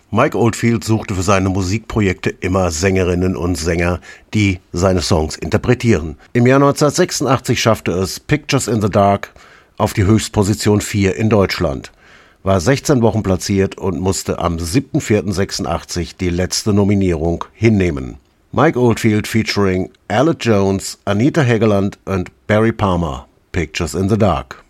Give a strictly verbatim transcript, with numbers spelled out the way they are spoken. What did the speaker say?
Mike Oldfield suchte für seine Musikprojekte immer Sängerinnen und Sänger, die seine Songs interpretieren. Im Jahr neunzehnhundertsechsundachtzig schaffte es Pictures in the Dark auf die Höchstposition vier in Deutschland, war sechzehn Wochen platziert und musste am siebten vierten sechsundachtzig die letzte Nominierung hinnehmen. Mike Oldfield featuring Aled Jones, Anita Hegeland und Barry Palmer, Pictures in the Dark.